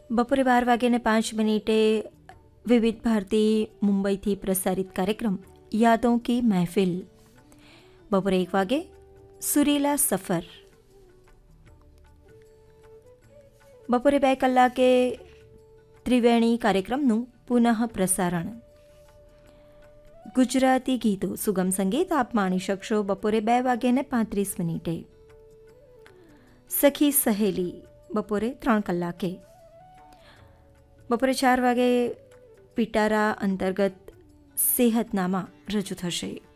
બપોરે 12:05 વિવિધ ભારતી મુંબઈથી પ્રસારિત કાર્યક્રમ યાદોं की महफिल। બપોરે 1 વાગે સુરીલા સફર। બપોરે 2 કલાકે ત્રિવેણી કાર્યક્રમનું પુનઃ પ્રસારણ। ગુજરાતી ગીતો સુગમ સંગીત આપ માણી શકશો બપોરે 2:35। સખી સહેલી બપોરે 3 કલાકે। બપોરે 4 વાગે પિટારા અંતર્ગત સેહતનામા રજૂ થશે।